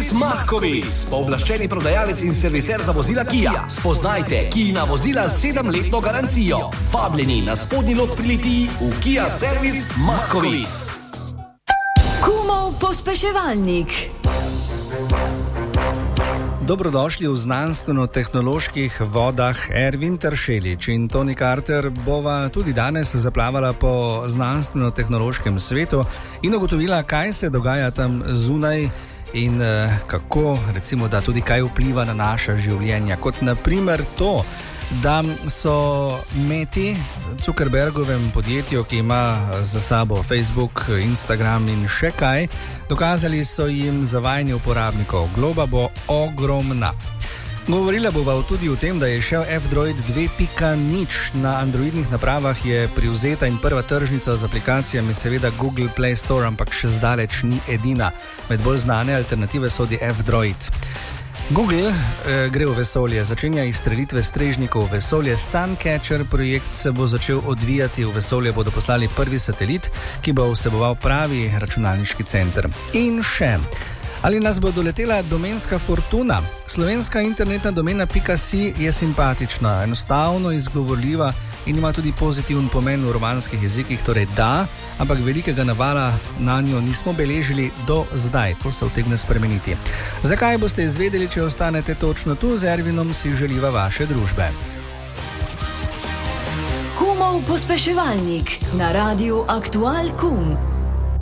servis Mahkovic, pooblaščeni prodajalec in serviser za vozila Kia. Spoznajte Kijina vozila z 7-letno garancijo. Vabljeni na spodnji lok pri Litiji v Kia servis Mahkovic. Kumov pospeševalnik. Dobrodošli v znanstveno-tehnoloških vodah. Ervin Teršelič in Toni Carter bova tudi danes zaplavala po znanstveno-tehnološkem svetu in ugotovila, kaj se dogaja tam zunaj in kako, recimo, da tudi kaj vpliva na naša življenja. Kot naprimer to, da so Meti, Zuckerbergovem podjetju, ki ima za sabo Facebook, Instagram in še kaj, dokazali so jim zavajanje uporabnikov. Globa bo ogromna. Govorila bova tudi o tem, da je šel F-Droid 2.0. Na androidnih napravah je privzeta in prva tržnica z aplikacijami seveda Google Play Store, ampak še zdaleč ni edina. Med bolj znane alternative sodi F-Droid. Google gre v vesolje, začenja izstrelitve strežnikov v vesolje. Suncatcher projekt se bo začel odvijati, v vesolje bodo poslali prvi satelit, ki bo vseboval pravi računalniški center. In še, ali nas bo doletela domenska fortuna? Slovenska internetna domena .si je simpatična, enostavno izgovorljiva in ima tudi pozitiven pomen v romanskih jezikih, torej da, ampak velikega navala na njo nismo beležili do zdaj, to se utegne spremeniti. Zakaj boste izvedeli, če ostanete točno tu? Z Ervinom si želiva vaše družbe. Kumov pospeševalnik na Radiu Aktual Kum.